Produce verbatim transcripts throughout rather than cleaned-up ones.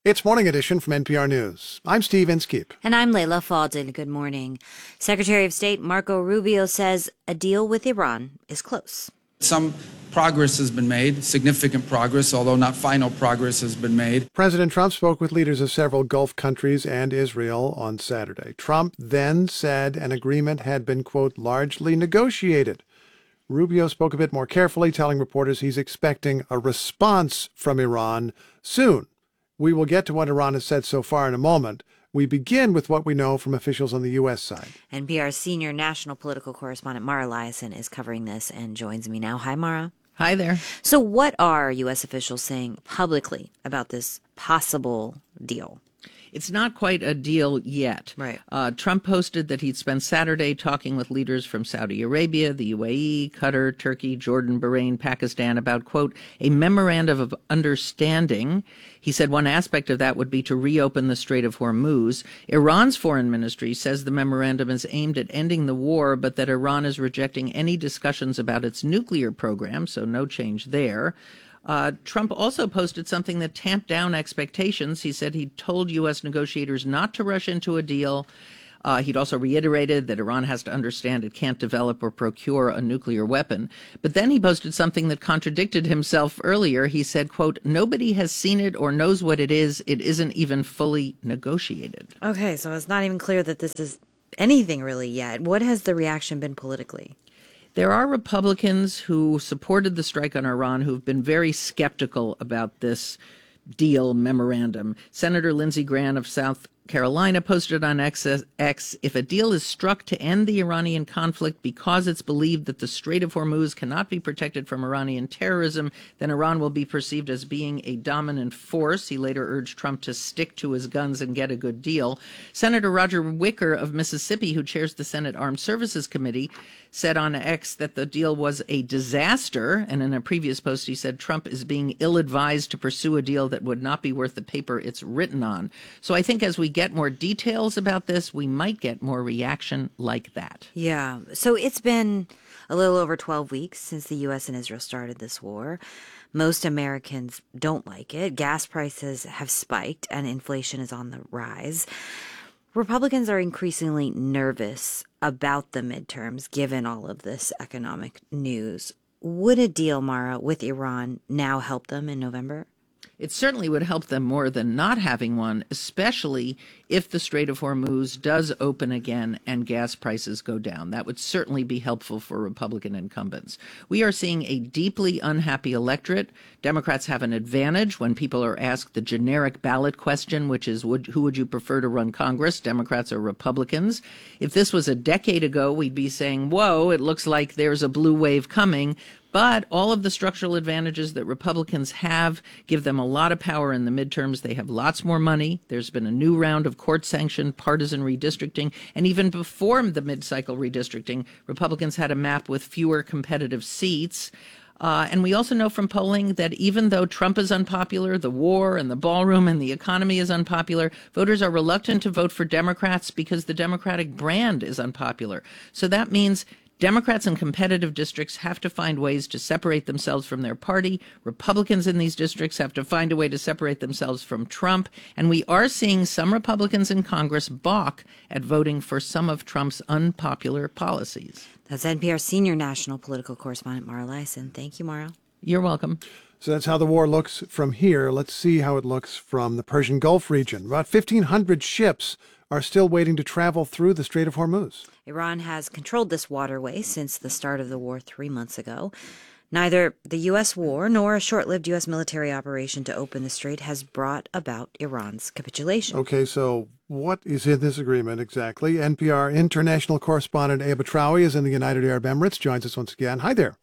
It's Morning Edition from N P R News. I'm Steve Inskeep. And I'm Layla Faldin. Good morning. Secretary of State Marco Rubio says a deal with Iran is close. Some progress has been made, significant progress, although not final progress has been made. President Trump spoke with leaders of several Gulf countries and Israel on Saturday. Trump then said an agreement had been, quote, largely negotiated. Rubio spoke a bit more carefully, telling reporters he's expecting a response from Iran soon. We will get to what Iran has said so far in a moment. We begin with what we know from officials on the U S side. N P R's senior national political correspondent Mara Liasson is covering this and joins me now. Hi, Mara. Hi there. So what are U S officials saying publicly about this possible deal? It's not quite a deal yet. Right. Uh, Trump posted that he'd spent Saturday talking with leaders from Saudi Arabia, the U A E, Qatar, Turkey, Jordan, Bahrain, Pakistan about, quote, a memorandum of understanding. He said one aspect of that would be to reopen the Strait of Hormuz. Iran's foreign ministry says the memorandum is aimed at ending the war, but that Iran is rejecting any discussions about its nuclear program, so no change there. Uh, Trump also posted something that tamped down expectations. He said he told U S negotiators not to rush into a deal. Uh, he'd also reiterated that Iran has to understand it can't develop or procure a nuclear weapon. But then he posted something that contradicted himself earlier. He said, quote, nobody has seen it or knows what it is. It isn't even fully negotiated. Okay, so it's not even clear that this is anything really yet. What has the reaction been politically? There are Republicans who supported the strike on Iran who've been very skeptical about this deal memorandum. Senator Lindsey Graham of South Carolina posted on X, X, if a deal is struck to end the Iranian conflict because it's believed that the Strait of Hormuz cannot be protected from Iranian terrorism, then Iran will be perceived as being a dominant force. He later urged Trump to stick to his guns and get a good deal. Senator Roger Wicker of Mississippi, who chairs the Senate Armed Services Committee, said on X that the deal was a disaster. And in a previous post, he said Trump is being ill-advised to pursue a deal that would not be worth the paper it's written on. So I think as we get more details about this, we might get more reaction like that. Yeah. So it's been a little over twelve weeks since the U S and Israel started this war. Most Americans don't like it. Gas prices have spiked and inflation is on the rise. Republicans are increasingly nervous about the midterms, given all of this economic news. Would a deal, Mara, with Iran now help them in November? It certainly would help them more than not having one, especially if the Strait of Hormuz does open again and gas prices go down. That would certainly be helpful for Republican incumbents. We are seeing a deeply unhappy electorate. Democrats have an advantage when people are asked the generic ballot question, which is, would, who would you prefer to run Congress, Democrats or Republicans? If this was a decade ago, we'd be saying, whoa, it looks like there's a blue wave coming. But all of the structural advantages that Republicans have give them a lot of power in the midterms. They have lots more money. There's been a new round of court-sanctioned partisan redistricting. And even before the mid-cycle redistricting, Republicans had a map with fewer competitive seats. Uh, and we also know from polling that even though Trump is unpopular, the war and the ballroom and the economy is unpopular, voters are reluctant to vote for Democrats because the Democratic brand is unpopular. So that means Democrats in competitive districts have to find ways to separate themselves from their party. Republicans in these districts have to find a way to separate themselves from Trump. And we are seeing some Republicans in Congress balk at voting for some of Trump's unpopular policies. That's N P R senior national political correspondent Mara Liasson. Thank you, Mara. You're welcome. So that's how the war looks from here. Let's see how it looks from the Persian Gulf region. About fifteen hundred ships are still waiting to travel through the Strait of Hormuz. Iran has controlled this waterway since the start of the war three months ago. Neither the U S war nor a short-lived U S military operation to open the strait has brought about Iran's capitulation. Okay, so what is in this agreement exactly? N P R international correspondent Eba Traoui is in the United Arab Emirates, joins us once again. Hi there.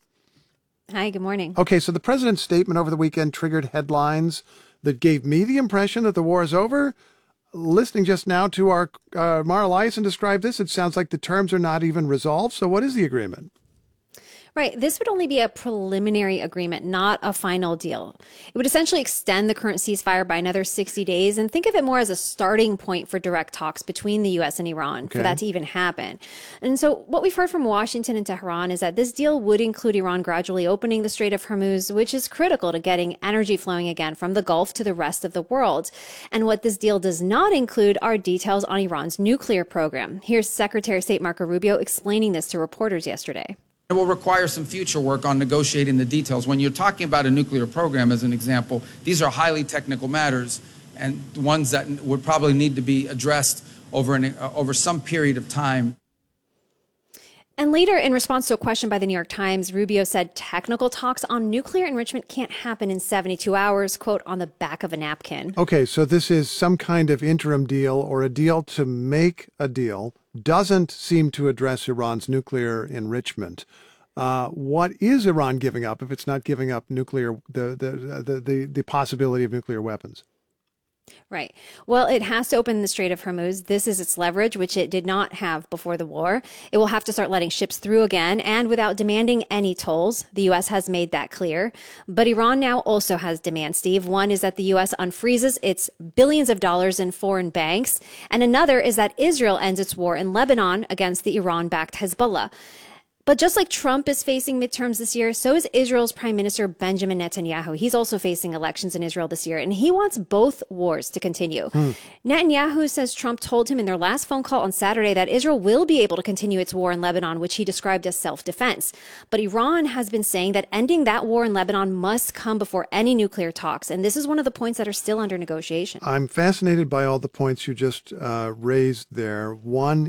Hi, good morning. Okay, so the president's statement over the weekend triggered headlines that gave me the impression that the war is over. Listening just now to our uh, Mara Liasson describe this, it sounds like the terms are not even resolved. So what is the agreement? Right. This would only be a preliminary agreement, not a final deal. It would essentially extend the current ceasefire by another sixty days, and think of it more as a starting point for direct talks between the U S and Iran Okay. for that to even happen. And so what we've heard from Washington and Tehran is that this deal would include Iran gradually opening the Strait of Hormuz, which is critical to getting energy flowing again from the Gulf to the rest of the world. And what this deal does not include are details on Iran's nuclear program. Here's Secretary of State Marco Rubio explaining this to reporters yesterday. It will require some future work on negotiating the details. When you're talking about a nuclear program, as an example, these are highly technical matters and ones that would probably need to be addressed over, an, uh, over some period of time. And later, in response to a question by the New York Times, Rubio said technical talks on nuclear enrichment can't happen in seventy-two hours, quote, on the back of a napkin. Okay, so this is some kind of interim deal or a deal to make a deal. Doesn't seem to address Iran's nuclear enrichment. Uh, what is Iran giving up if it's not giving up nuclear, the, the, the, the, the possibility of nuclear weapons? Right. Well, it has to open the Strait of Hormuz. This is its leverage, which it did not have before the war. It will have to start letting ships through again and without demanding any tolls. The U S has made that clear. But Iran now also has demands, Steve. One is that the U S unfreezes its billions of dollars in foreign banks. And another is that Israel ends its war in Lebanon against the Iran-backed Hezbollah. But just like Trump is facing midterms this year, so is Israel's Prime Minister Benjamin Netanyahu. He's also facing elections in Israel this year, and he wants both wars to continue. Hmm. Netanyahu says Trump told him in their last phone call on Saturday that Israel will be able to continue its war in Lebanon, which he described as self-defense. But Iran has been saying that ending that war in Lebanon must come before any nuclear talks, and this is one of the points that are still under negotiation. I'm fascinated by all the points you just uh, raised there. One